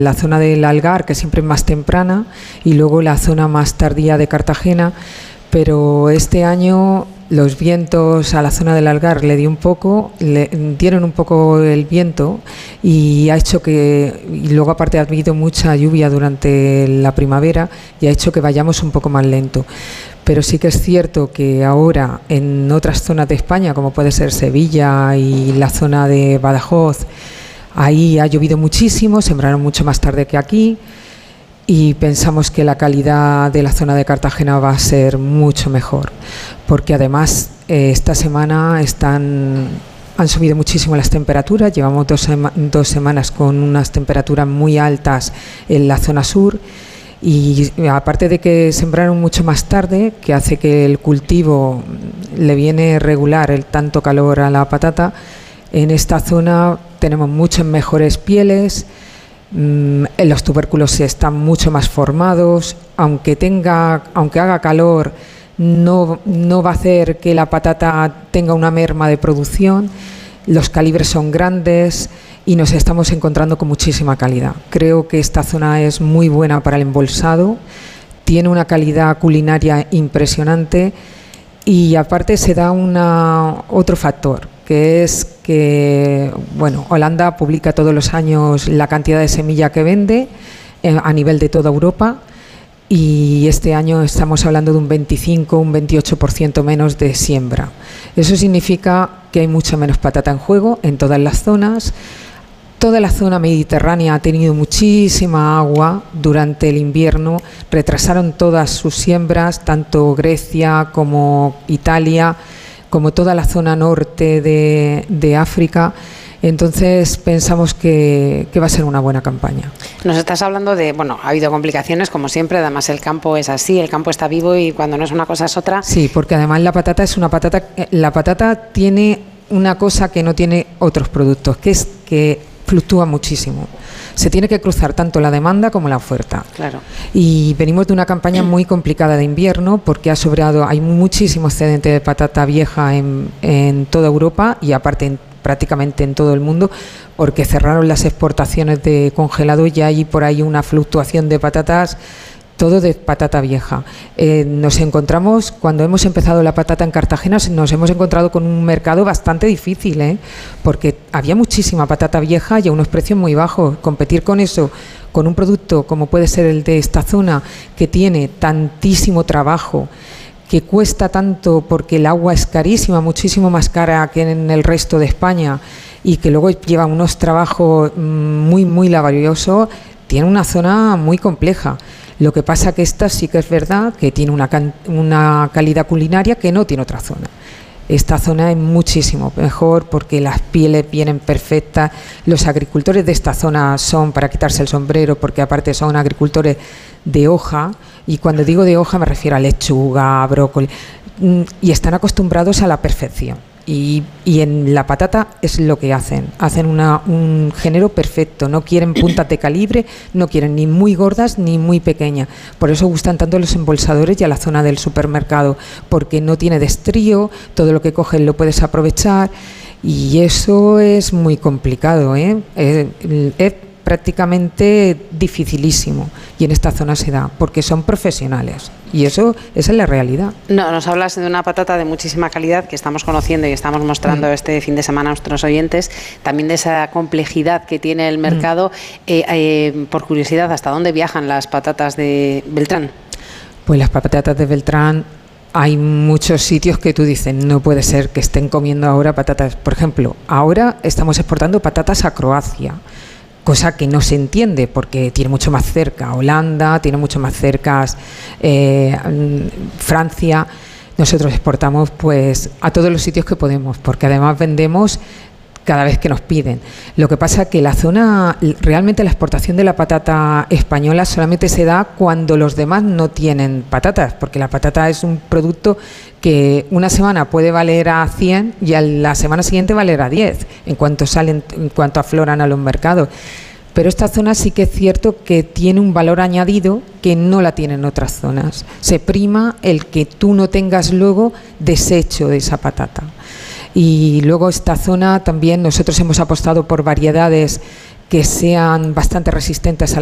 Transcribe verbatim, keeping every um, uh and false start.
la zona del Algar, que siempre es más temprana, y luego la zona más tardía de Cartagena, pero este año los vientos a la zona del Algar le dio un poco, le dieron un poco el viento y ha hecho que, y luego aparte ha habido mucha lluvia durante la primavera y ha hecho que vayamos un poco más lento. Pero sí que es cierto que ahora en otras zonas de España, como puede ser Sevilla y la zona de Badajoz, ahí ha llovido muchísimo, sembraron mucho más tarde que aquí y pensamos que la calidad de la zona de Cartagena va a ser mucho mejor, porque además eh, esta semana están, han subido muchísimo las temperaturas, llevamos dos, sema, dos semanas con unas temperaturas muy altas en la zona sur. Y aparte de que sembraron mucho más tarde, que hace que el cultivo le viene regular el tanto calor a la patata, en esta zona tenemos muchas mejores pieles, mmm, los tubérculos están mucho más formados, aunque tenga, aunque haga calor, no, no va a hacer que la patata tenga una merma de producción, los calibres son grandes y nos estamos encontrando con muchísima calidad. Creo que esta zona es muy buena para el embolsado, tiene una calidad culinaria impresionante y aparte se da una, otro factor, que es que bueno, Holanda publica todos los años la cantidad de semilla que vende eh, a nivel de toda Europa y este año estamos hablando de un veinticinco, un veintiocho por ciento menos de siembra. Eso significa que hay mucha menos patata en juego en todas las zonas. Toda la zona mediterránea ha tenido muchísima agua durante el invierno, retrasaron todas sus siembras, tanto Grecia como Italia, como toda la zona norte de, de África. Entonces pensamos que, que va a ser una buena campaña. Nos estás hablando de, bueno, ha habido complicaciones como siempre, además el campo es así, el campo está vivo y cuando no es una cosa es otra. Sí, porque además la patata es una patata, la patata tiene una cosa que no tiene otros productos, que es que fluctúa muchísimo. Se tiene que cruzar tanto la demanda como la oferta. Claro. Y venimos de una campaña muy complicada de invierno porque ha sobrado, hay muchísimo excedente de patata vieja en, en toda Europa y aparte en, prácticamente en todo el mundo porque cerraron las exportaciones de congelado y hay por ahí una fluctuación de patatas, todo de patata vieja. Eh, nos encontramos, cuando hemos empezado la patata en Cartagena, nos hemos encontrado con un mercado bastante difícil, ¿eh? Porque había muchísima patata vieja y a unos precios muy bajos. Competir con eso, con un producto como puede ser el de esta zona, que tiene tantísimo trabajo, que cuesta tanto porque el agua es carísima, muchísimo más cara que en el resto de España, y que luego lleva unos trabajos muy, muy laboriosos, tiene una zona muy compleja. Lo que pasa que esta sí que es verdad que tiene una, una calidad culinaria que no tiene otra zona. Esta zona es muchísimo mejor porque las pieles vienen perfectas. Los agricultores de esta zona son para quitarse el sombrero porque aparte son agricultores de hoja y cuando digo de hoja me refiero a lechuga, brócoli y están acostumbrados a la perfección. Y, y en la patata es lo que hacen, hacen una, un género perfecto, no quieren puntas de calibre, no quieren ni muy gordas ni muy pequeñas, por eso gustan tanto los embolsadores y a la zona del supermercado, porque no tiene destrío, todo lo que cogen lo puedes aprovechar y eso es muy complicado, ¿eh? Es, es prácticamente dificilísimo y en esta zona se da, porque son profesionales. Y eso, esa es la realidad. No, nos hablas de una patata de muchísima calidad que estamos conociendo y estamos mostrando mm. este fin de semana a nuestros oyentes, también de esa complejidad que tiene el mercado. Mm. Eh, eh, por curiosidad, ¿hasta dónde viajan las patatas de Beltrán? Pues las patatas de Beltrán, hay muchos sitios que tú dices, no puede ser que estén comiendo ahora patatas. Por ejemplo, ahora estamos exportando patatas a Croacia, cosa que no se entiende porque tiene mucho más cerca Holanda, tiene mucho más cerca eh, Francia. Nosotros exportamos pues a todos los sitios que podemos porque además vendemos cada vez que nos piden. Lo que pasa es que la zona, realmente la exportación de la patata española solamente se da cuando los demás no tienen patatas, porque la patata es un producto que una semana puede valer a cien y a la semana siguiente valer a diez, en cuanto salen, en cuanto afloran a los mercados. Pero esta zona sí que es cierto que tiene un valor añadido que no la tienen otras zonas. Se prima el que tú no tengas luego desecho de esa patata. Y luego esta zona también nosotros hemos apostado por variedades que sean bastante resistentes a